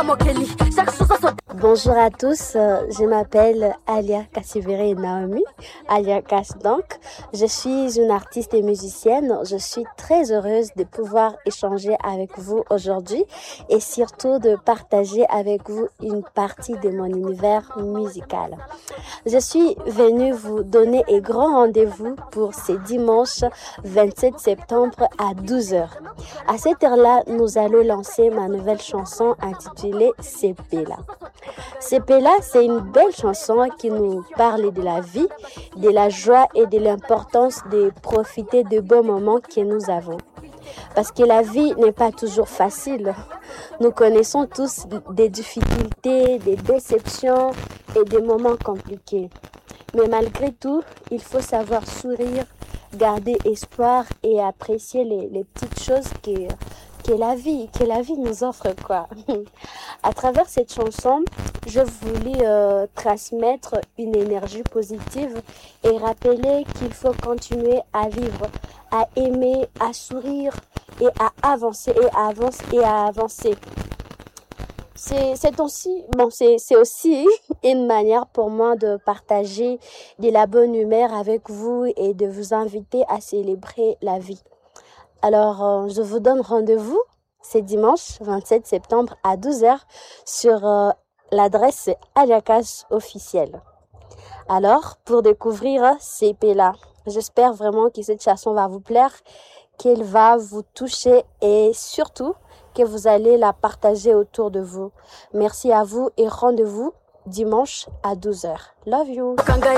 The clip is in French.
Bonjour à tous, je m'appelle Alia Kassivere Naomi, Alia Kass donc. Je suis une artiste et musicienne. Je suis très heureuse de pouvoir échanger avec vous aujourd'hui et surtout de partager avec vous une partie de mon univers musical. Je suis venue vous donner un grand rendez-vous pour ce dimanche 27 septembre à 12h. À cette heure-là, nous allons lancer ma nouvelle chanson intitulée Sepela. Sepela, c'est une belle chanson qui nous parle de la vie, de la joie et de l'importance de profiter des beaux moments que nous avons. Parce que la vie n'est pas toujours facile. Nous connaissons tous des difficultés, des déceptions et des moments compliqués. Mais malgré tout, il faut savoir sourire, garder espoir et apprécier les petites choses que la vie nous offre, quoi. À travers cette chanson, je voulais transmettre une énergie positive et rappeler qu'il faut continuer à vivre, à aimer, à sourire et à avancer et à avancer. C'est aussi une manière pour moi de partager de la bonne humeur avec vous et de vous inviter à célébrer la vie. Alors, je vous donne rendez-vous ce dimanche 27 septembre à 12h sur l'adresse Alia Kass officielle. Alors, pour découvrir Sepela, j'espère vraiment que cette chanson va vous plaire, qu'elle va vous toucher et surtout que vous allez la partager autour de vous. Merci à vous et rendez-vous dimanche à 12h. Love you.